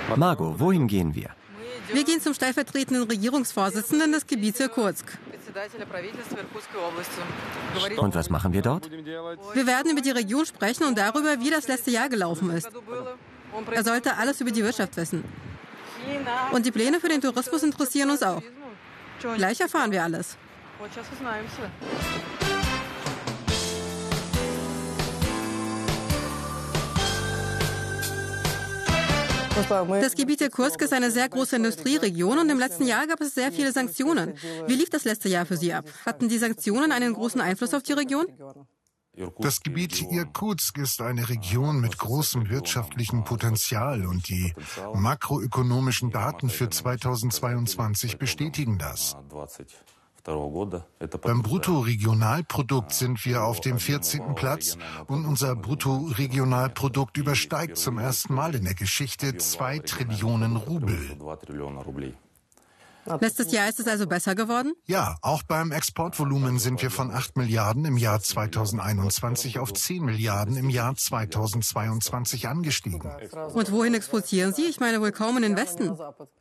Margot, wohin gehen wir? Wir gehen zum stellvertretenden Regierungsvorsitzenden des Gebiets Irkutsk. Und was machen wir dort? Wir werden über die Region sprechen und darüber, wie das letzte Jahr gelaufen ist. Er sollte alles über die Wirtschaft wissen. Und die Pläne für den Tourismus interessieren uns auch. Gleich erfahren wir alles. Das Gebiet Irkutsk ist eine sehr große Industrieregion und im letzten Jahr gab es sehr viele Sanktionen. Wie lief das letzte Jahr für Sie ab? Hatten die Sanktionen einen großen Einfluss auf die Region? Das Gebiet Irkutsk ist eine Region mit großem wirtschaftlichem Potenzial und die makroökonomischen Daten für 2022 bestätigen das. Beim Bruttoregionalprodukt sind wir auf dem 14. Platz und unser Bruttoregionalprodukt übersteigt zum ersten Mal in der Geschichte 2 Trillionen Rubel. Letztes Jahr ist es also besser geworden? Ja, auch beim Exportvolumen sind wir von 8 Milliarden im Jahr 2021 auf 10 Milliarden im Jahr 2022 angestiegen. Und wohin exportieren Sie? Ich meine wohl kaum in den Westen.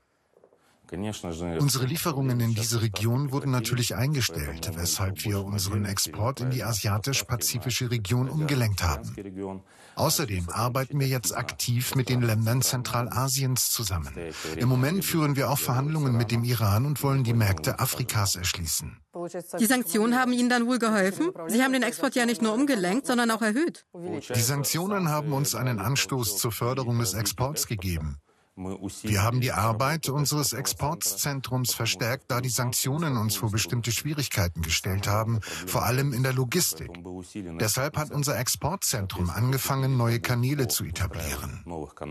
Unsere Lieferungen in diese Region wurden natürlich eingestellt, weshalb wir unseren Export in die asiatisch-pazifische Region umgelenkt haben. Außerdem arbeiten wir jetzt aktiv mit den Ländern Zentralasiens zusammen. Im Moment führen wir auch Verhandlungen mit dem Iran und wollen die Märkte Afrikas erschließen. Die Sanktionen haben Ihnen dann wohl geholfen? Sie haben den Export ja nicht nur umgelenkt, sondern auch erhöht. Die Sanktionen haben uns einen Anstoß zur Förderung des Exports gegeben. Wir haben die Arbeit unseres Exportzentrums verstärkt, da die Sanktionen uns vor bestimmte Schwierigkeiten gestellt haben, vor allem in der Logistik. Deshalb hat unser Exportzentrum angefangen, neue Kanäle zu etablieren.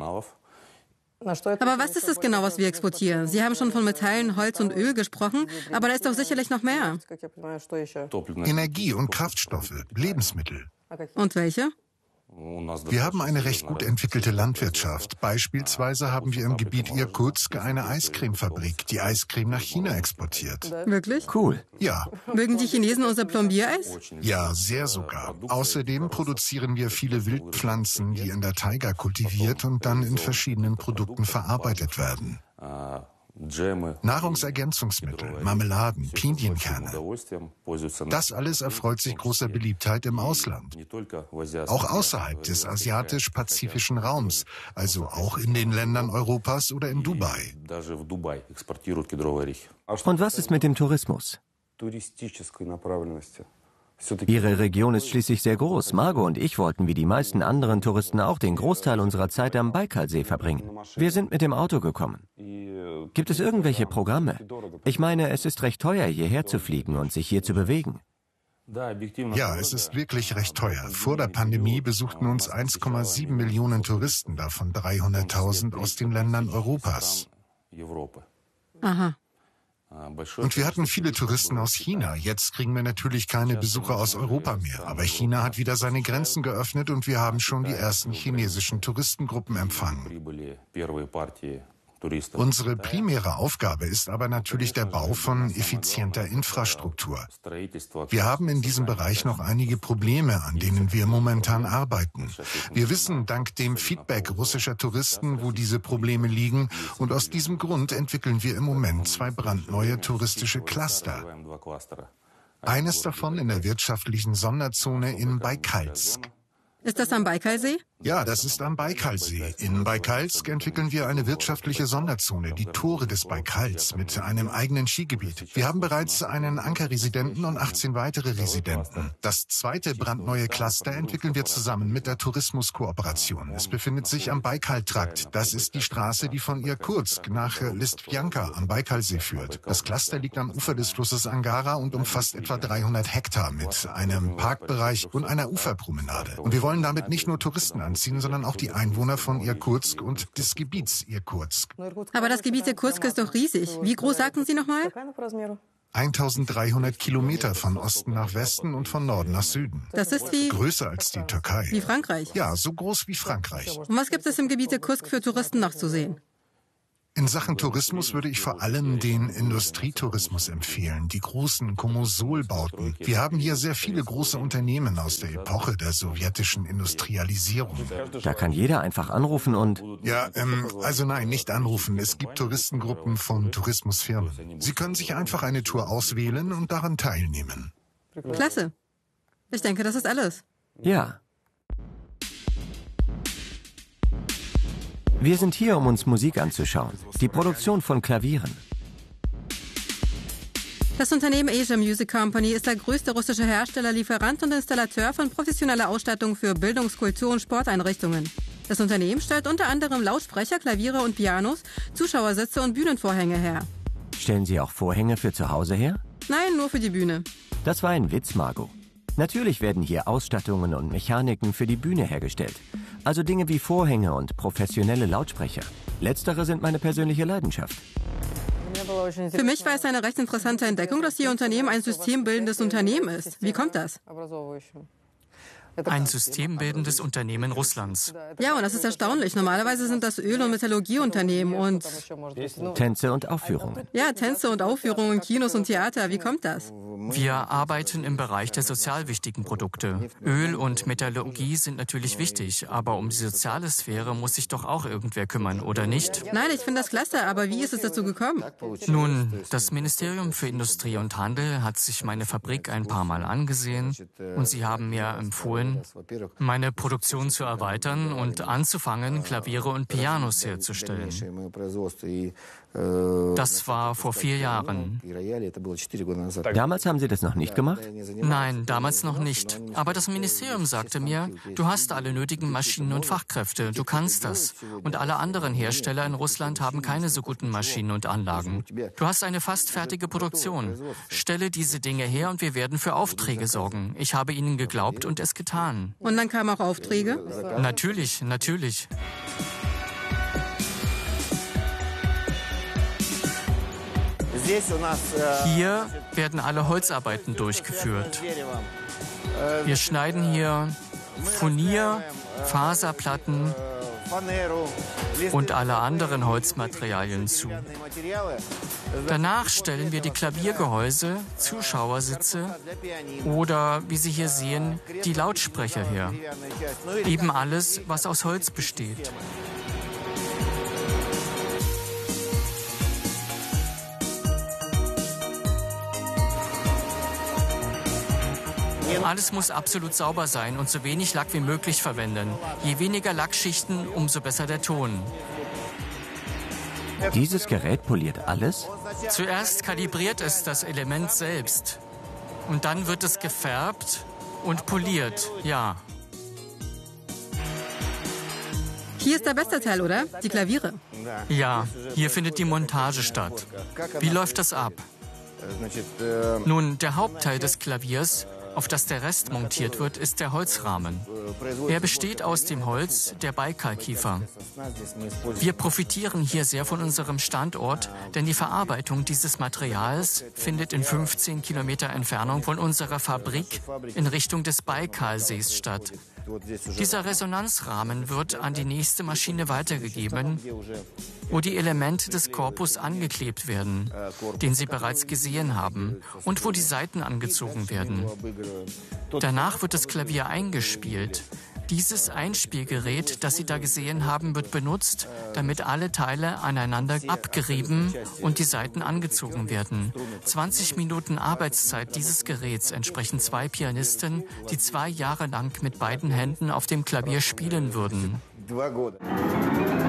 Aber was ist es genau, was wir exportieren? Sie haben schon von Metallen, Holz und Öl gesprochen, aber da ist doch sicherlich noch mehr. Energie und Kraftstoffe, Lebensmittel. Und welche? Wir haben eine recht gut entwickelte Landwirtschaft. Beispielsweise haben wir im Gebiet Irkutsk eine Eiscremefabrik, die Eiscreme nach China exportiert. Wirklich? Cool. Ja. Mögen die Chinesen unser Plombiereis? Ja, sehr sogar. Außerdem produzieren wir viele Wildpflanzen, die in der Taiga kultiviert und dann in verschiedenen Produkten verarbeitet werden. Nahrungsergänzungsmittel, Marmeladen, Pinienkerne. Das alles erfreut sich großer Beliebtheit im Ausland. Auch außerhalb des asiatisch-pazifischen Raums, also auch in den Ländern Europas oder in Dubai. Und was ist mit dem Tourismus? Ihre Region ist schließlich sehr groß. Margot und ich wollten wie die meisten anderen Touristen auch den Großteil unserer Zeit am Baikalsee verbringen. Wir sind mit dem Auto gekommen. Gibt es irgendwelche Programme? Ich meine, es ist recht teuer, hierher zu fliegen und sich hier zu bewegen. Ja, es ist wirklich recht teuer. Vor der Pandemie besuchten uns 1,7 Millionen Touristen, davon 300.000 aus den Ländern Europas. Aha. Und wir hatten viele Touristen aus China. Jetzt kriegen wir natürlich keine Besucher aus Europa mehr. Aber China hat wieder seine Grenzen geöffnet und wir haben schon die ersten chinesischen Touristengruppen empfangen. Unsere primäre Aufgabe ist aber natürlich der Bau von effizienter Infrastruktur. Wir haben in diesem Bereich noch einige Probleme, an denen wir momentan arbeiten. Wir wissen dank dem Feedback russischer Touristen, wo diese Probleme liegen, und aus diesem Grund entwickeln wir im Moment 2 brandneue touristische Cluster. Eines davon in der wirtschaftlichen Sonderzone in Baikalsk. Ist das am Baikalsee? Ja, das ist am Baikalsee. In Baikalsk entwickeln wir eine wirtschaftliche Sonderzone, die Tore des Baikals, mit einem eigenen Skigebiet. Wir haben bereits einen Ankerresidenten und 18 weitere Residenten. Das zweite brandneue Cluster entwickeln wir zusammen mit der Tourismuskooperation. Es befindet sich am Baikaltrakt. Das ist die Straße, die von Irkutsk nach Listwanka am Baikalsee führt. Das Cluster liegt am Ufer des Flusses Angara und umfasst etwa 300 Hektar mit einem Parkbereich und einer Uferpromenade. Und wir wollen damit nicht nur Touristen anziehen, sondern auch die Einwohner von Irkutsk und des Gebiets Irkutsk. Aber das Gebiet Irkutsk ist doch riesig. Wie groß sagten Sie nochmal? 1300 Kilometer von Osten nach Westen und von Norden nach Süden. Das ist wie größer als die Türkei. Frankreich? Ja, so groß wie Frankreich. Und was gibt es im Gebiet Irkutsk für Touristen noch zu sehen? In Sachen Tourismus würde ich vor allem den Industrietourismus empfehlen, die großen Komosol-Bauten. Wir haben hier sehr viele große Unternehmen aus der Epoche der sowjetischen Industrialisierung. Da kann jeder einfach anrufen und... Ja, also nein, nicht anrufen. Es gibt Touristengruppen von Tourismusfirmen. Sie können sich einfach eine Tour auswählen und daran teilnehmen. Klasse. Ich denke, das ist alles. Ja. Wir sind hier, um uns Musik anzuschauen. Die Produktion von Klavieren. Das Unternehmen Asia Music Company ist der größte russische Hersteller, Lieferant und Installateur von professioneller Ausstattung für Bildungs-, Kultur- und Sporteinrichtungen. Das Unternehmen stellt unter anderem Lautsprecher, Klaviere und Pianos, Zuschauersitze und Bühnenvorhänge her. Stellen Sie auch Vorhänge für zu Hause her? Nein, nur für die Bühne. Das war ein Witz, Margot. Natürlich werden hier Ausstattungen und Mechaniken für die Bühne hergestellt. Also Dinge wie Vorhänge und professionelle Lautsprecher. Letztere sind meine persönliche Leidenschaft. Für mich war es eine recht interessante Entdeckung, dass Ihr Unternehmen ein systembildendes Unternehmen ist. Wie kommt das? Ein systembildendes Unternehmen Russlands. Ja, und das ist erstaunlich. Normalerweise sind das Öl- und Metallurgieunternehmen und... Tänze und Aufführungen. Ja, Tänze und Aufführungen, Kinos und Theater. Wie kommt das? Wir arbeiten im Bereich der sozial wichtigen Produkte. Öl und Metallurgie sind natürlich wichtig, aber um die soziale Sphäre muss sich doch auch irgendwer kümmern, oder nicht? Nein, ich finde das klasse, aber wie ist es dazu gekommen? Nun, das Ministerium für Industrie und Handel hat sich meine Fabrik ein paar Mal angesehen und sie haben mir empfohlen, meine Produktion zu erweitern und anzufangen, Klaviere und Pianos herzustellen. Das war vor 4 Jahren. Damals haben Sie das noch nicht gemacht? Nein, damals noch nicht. Aber das Ministerium sagte mir, du hast alle nötigen Maschinen und Fachkräfte, du kannst das. Und alle anderen Hersteller in Russland haben keine so guten Maschinen und Anlagen. Du hast eine fast fertige Produktion. Stelle diese Dinge her und wir werden für Aufträge sorgen. Ich habe ihnen geglaubt und es getan. Und dann kamen auch Aufträge? Natürlich, natürlich. Hier werden alle Holzarbeiten durchgeführt. Wir schneiden hier Furnier, Faserplatten und alle anderen Holzmaterialien zu. Danach stellen wir die Klaviergehäuse, Zuschauersitze oder, wie Sie hier sehen, die Lautsprecher her. Eben alles, was aus Holz besteht. Alles muss absolut sauber sein und so wenig Lack wie möglich verwenden. Je weniger Lackschichten, umso besser der Ton. Dieses Gerät poliert alles? Zuerst kalibriert es das Element selbst. Und dann wird es gefärbt und poliert, ja. Hier ist der beste Teil, oder? Die Klaviere. Ja, hier findet die Montage statt. Wie läuft das ab? Nun, der Hauptteil des Klaviers, auf das der Rest montiert wird, ist der Holzrahmen. Er besteht aus dem Holz der Baikalkiefer. Wir profitieren hier sehr von unserem Standort, denn die Verarbeitung dieses Materials findet in 15 Kilometer Entfernung von unserer Fabrik in Richtung des Baikalsees statt. Dieser Resonanzrahmen wird an die nächste Maschine weitergegeben, wo die Elemente des Korpus angeklebt werden, den Sie bereits gesehen haben, und wo die Saiten angezogen werden. Danach wird das Klavier eingespielt. Dieses Einspielgerät, das Sie da gesehen haben, wird benutzt, damit alle Teile aneinander abgerieben und die Saiten angezogen werden. 20 Minuten Arbeitszeit dieses Geräts entsprechen 2 Pianisten, die 2 Jahre lang mit beiden Händen auf dem Klavier spielen würden.